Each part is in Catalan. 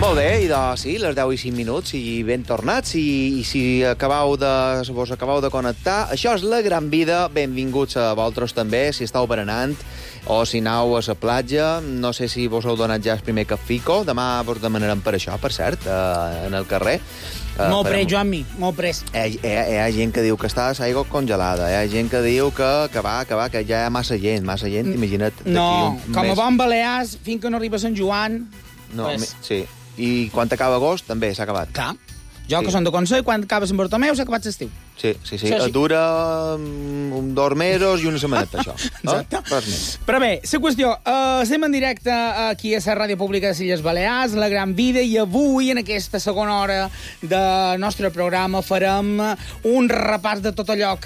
Molt bé, i doncs sí, les 10 i 5 minuts, i ben tornats, i si vos acabeu de connectar, això és La Gran Vida, benvinguts a vosaltres també, si estàu berenant, o si aneu a la platja, no sé si vos heu donat ja el primer capfico, demà vos demanarem per això, per cert, en el carrer. Molt pres, Joanmi, molt pres. Hi ha gent que diu que està l'aigua congelada, hi ha gent que diu que va, que ja hi ha massa gent, imagina't. No, com a bon balears, fins que no arriba Sant Joan... No, sí. I quan acaba agost, també s'ha acabat. Clar. Jo, que són de Consell, quan acaba Sant Bartomeu, s'ha acabat l'estiu. Sí. Dura 2 mesos i una setmaneta, això. Exacte. Res més. Però bé, la qüestió, estem en directe aquí a la Ràdio Pública de les Illes Balears, La Gran Vida, i avui, en aquesta segona hora del nostre programa, farem un repàs de tot allò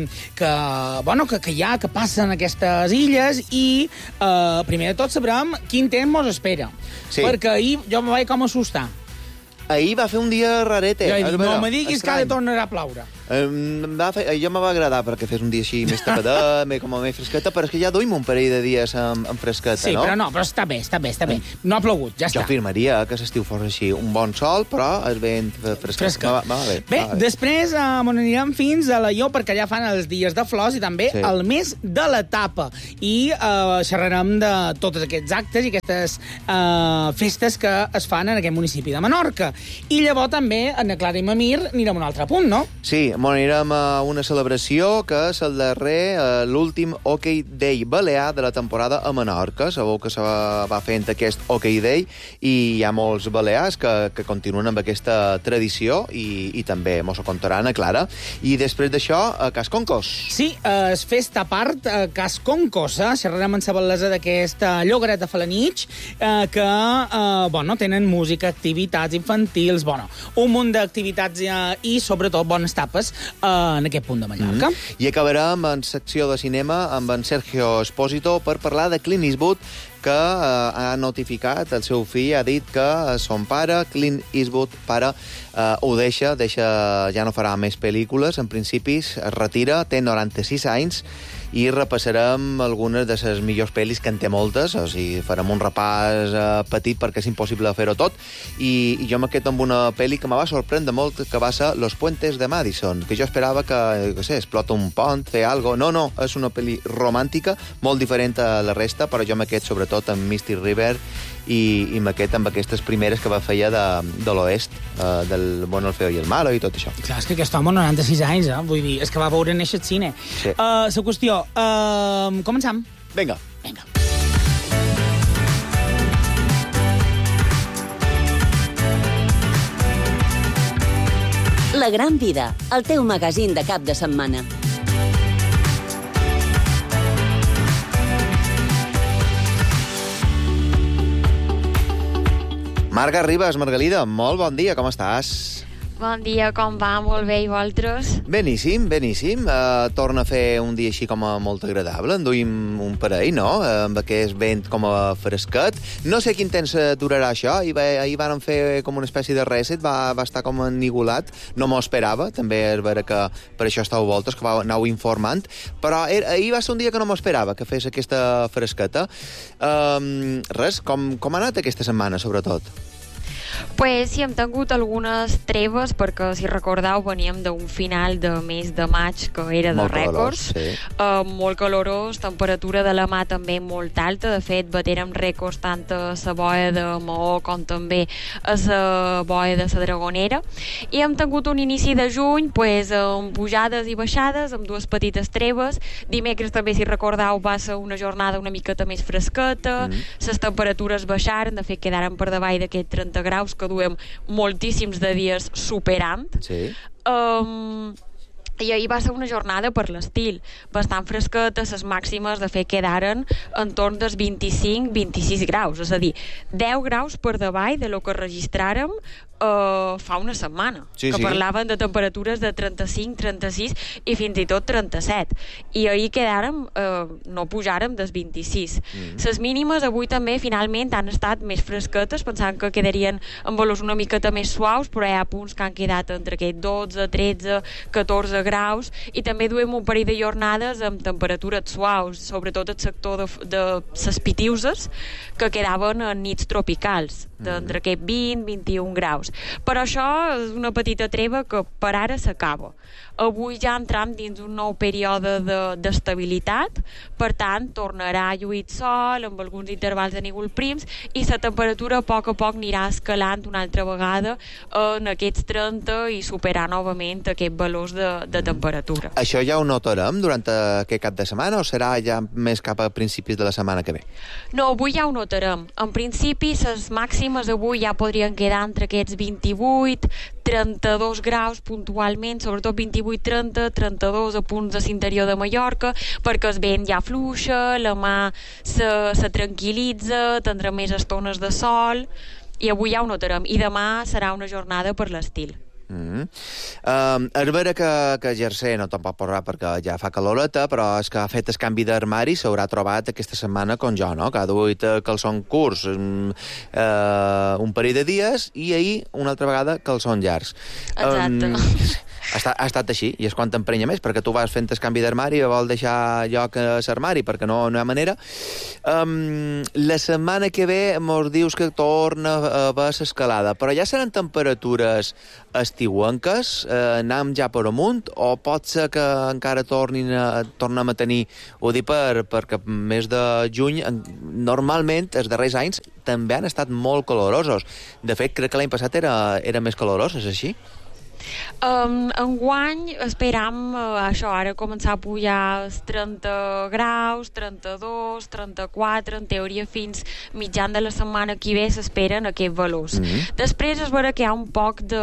que hi ha, que passa en aquestes illes, i primer de tot sabrem quin temps mos espera. Sí. Perquè ahir jo me vaig com assustar. Ahir va fer un dia rarete. No me diguis que ara tornarà a ploure. Jo me va agradar perquè fes un dia així més tapadet, com a més fresqueta, però és que ja duim un parell de dies amb fresqueta, sí, no? Sí, però està bé. No ha plogut, ja està. Jo afirmaria que l'estiu fos així, un bon sol, però el vent fresquet. Va bé. Bé, després anirem fins a l'Aió, perquè allà fan els dies de flors i també el mes de la tapa. I xerrarem de tots aquests actes i aquestes festes que es fan en aquest municipi de Menorca. I llavors també, en Clara i Mamir, anirem a un altre punt, no? Sí, anirem a una celebració que és el darrer, l'últim Hockey Day balear de la temporada a Menorca. Sabeu que se va fent aquest Hockey Day i hi ha molts balears que continuen amb aquesta tradició i també mos ho contaran a Clara. I després d'això, a Casconcos. Sí, es festa a part a Casconcos. Xerrarem en la bellesa d'aquesta llogaret de Falanich, que tenen música, activitats infantils, un munt d'activitats i, sobretot, bones tapes en aquest punt de Mallorca. I acabarem en secció de cinema amb en Sergio Espósito per parlar de Clint Eastwood, que ha notificat el seu fill, ha dit que son pare, Clint Eastwood, pare, ho deixa, ja no farà més pel·lícules, en principi es retira, té 96 anys, i repassarem algunes de les millors pel·lis, que en té moltes, o sigui, farem un repàs petit perquè és impossible fer-ho tot, i jo m'he quedat amb una pel·li que me va sorprendre molt, que va ser Los Puentes de Madison, que jo esperava que explota un pont, fer alguna cosa. No, és una pel·li romàntica, molt diferent a la resta, però jo m'he quedat sobretot amb Misty River i m'he quedat amb aquestes primeres que va fer de l'oest, del Bueno, el feo i el malo i tot això. Clar, és que aquest home 96 anys, vull dir, és que va veure néixer el cine. Sí. La qüestió, començam? Vinga. La Gran Vida, el teu magazín de cap de setmana. Marga Ribas, Margalida, molt bon dia, com estàs? Bon dia, com va? Molt bé, i vosaltres? Beníssim. Torna a fer un dia així com a molt agradable. Enduïm un parell, no? Amb aquest vent com a fresquet. No sé quin temps durarà això. Ahir van fer com una espècie de reset, va estar com ennigolat. No m'ho esperava. També és vera que per això estàu voltes, que anau informant. Però ahir va ser un dia que no m'ho esperava, que fes aquesta fresqueta. Res, com ha anat aquesta setmana, sobretot? Pues sí, hem tingut algunes treves, perquè, si recordeu, veníem d'un final de mes de maig que era de rècords. Molt calorós, temperatura de la mà també molt alta. De fet, baterem rècords tant a la boia de Maó com també a la boia de la Dragonera. I hem tingut un inici de juny amb pujades i baixades, amb dues petites treves. Dimecres també, si recordeu, va ser una jornada una miqueta més fresqueta, les temperatures baixaren, de fet quedaren per davall d'aquests 30 graus que duem moltíssims de dies superant. Sí. I ahir va ser una jornada per l'estil bastant fresqueta. Les màximes de fet quedaren en torn dels 25-26 graus, és a dir, 10 graus per davall de lo que registràrem fa una setmana, que parlaven de temperatures de 35, 36 i fins i tot 37. I ahir quedàrem, no pujàrem des 26. Les mínimes avui també, finalment, han estat més fresquetes, pensant que quedarien amb valors una miqueta més suaus, però hi ha punts que han quedat entre aquests 12, 13, 14 graus, i també duem un parell de jornades amb temperatures suaus, sobretot el sector de les Pitiuses, que quedaven en nits tropicals, d'entre aquest 20-21 graus. Però això és una petita treva que per ara s'acaba. Avui ja entram dins un nou període d'estabilitat, per tant, tornarà a lluir sol, amb alguns intervals de núvols prims, i la temperatura a poc anirà escalant una altra vegada en aquests 30 i superar novament aquests valors de temperatura. Això ja ho notarem durant aquest cap de setmana o serà ja més cap a principis de la setmana que ve? No, avui ja ho notarem. En principi, les màximes avui ja podrien quedar entre aquests 28, 32 graus puntualment, sobretot 28-30, 32 a punts de l'interior de Mallorca, perquè el vent ja fluixa, la mà se tranquil·litza, tindrà més estones de sol, i avui ja ho notarem. I demà serà una jornada per l'estil. És vera que Jersey no te'n pot posar perquè ja fa caloreta, però és que ha fet el canvi d'armari, s'haurà trobat aquesta setmana com jo, no? Que ha duit calçons curts un parell de dies i ahir una altra vegada calçons llargs. Exacte. Ha estat així, i és quan t'emprenya més, perquè tu vas fent el canvi d'armari i vol deixar lloc a l'armari, perquè no hi ha manera. La setmana que ve mos dius que torna a haver l'escalada, però ja seran temperatures estiuenques, anem ja per amunt, o pot ser que encara tornem a tenir, ho dic perquè mes de juny, normalment, els darrers anys, també han estat molt calorosos. De fet, crec que l'any passat era més calorós, és així? Enguany esperam això, ara començar a pujar els 30 graus, 32, 34, en teoria fins mitjan de la setmana que ve s'esperen aquests valors. Després es veurà que hi ha un poc de...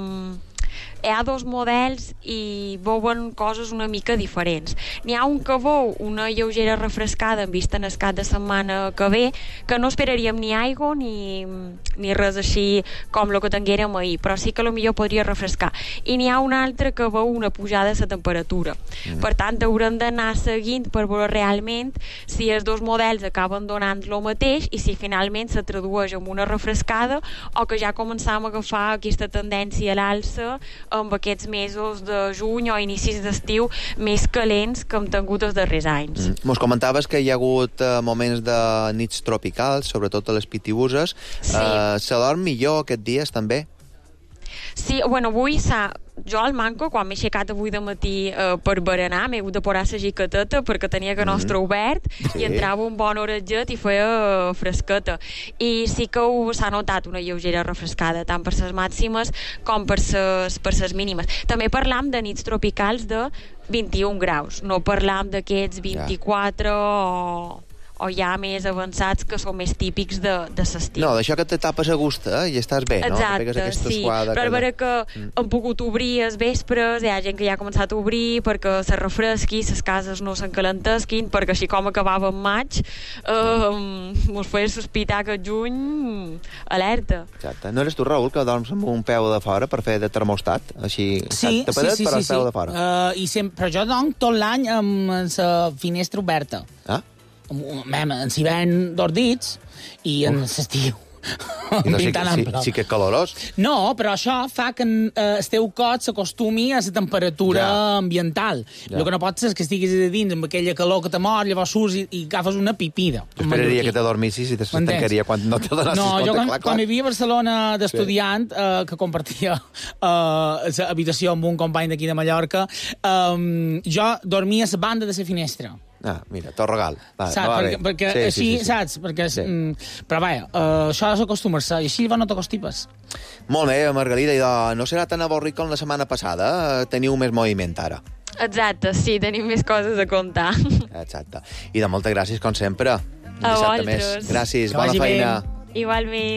Hi ha dos models i veuen coses una mica diferents. N'hi ha un que veu una lleugera refrescada en vista en el cap de setmana que ve, que no esperaríem ni aigua ni res així com el que tinguérem ahir, però sí que potser podria refrescar. I n'hi ha un altre que veu una pujada de la temperatura. Per tant, haurem d'anar seguint per veure realment si els dos models acaben donant el mateix i si finalment se tradueix en una refrescada o que ja començam a agafar aquesta tendència a l'alça amb aquests mesos de juny o inicis d'estiu més calents que hem tingut els darrers anys. Mos comentaves que hi ha hagut moments de nits tropicals, sobretot a les Pitiuses. Se dorm millor aquests dies, també? Sí, bueno, avui jo al manco, quan m'he aixecat avui de matí per berenar, m'he hagut de posar la jiqueteta perquè tenia que nostre obert i entrava un bon oretget i feia fresqueta. I sí que s'ha notat una lleugera refrescada, tant per les màximes com per les mínimes. També parlam de nits tropicals de 21 graus, no parlam d'aquests 24 o ja més avançats que són més típics de l'estiu. No, d'això que te tapes a gust i estàs bé, no? Exacte, sí. Però és vera que hem pogut obrir els vespres, hi ha gent que ja ha començat a obrir perquè se refresqui, les cases no s'encalentesquin, perquè així com acabava en maig, mos feia sospitar que juny, alerta. Exacte. No eres tu, Raül, que dorms amb un peu de fora per fer de termostat? Així, tapadet, però el peu de fora. Però jo dorm tot l'any amb la finestra oberta. En s'hivern d'ordits i en l'estiu sí que és calorós. No, però això fa que el teu cos s'acostumi a la temperatura ambiental. El que no pot ser és que estiguis a dins amb aquella calor que te mor, llavors surts i agafes una pipida. Jo esperaria que te dormissis i t'estancaria quan no te donessis compte. No, jo quan vivia a Barcelona d'estudiant, que compartia l'habitació amb un company d'aquí de Mallorca, jo dormia a la banda de la finestra. Mira, t'ho regal. Saps? Perquè així, saps? Però vaja, això ha d'acostumar-se, i així no t'acostipes. Molt bé, Margarida, i no serà tan avorrit com la setmana passada? Teniu més moviment ara. Exacte, sí, tenim més coses a contar. Exacte. I de moltes gràcies, com sempre. A vosaltres. Gràcies, bona feina. Igualment.